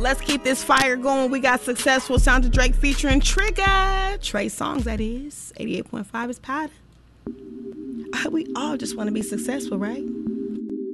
Let's keep this fire going. We got Successful, Sound of Drake featuring Trigger. Trey Songz, that is. 88.5 is Powder. We all just want to be successful, right?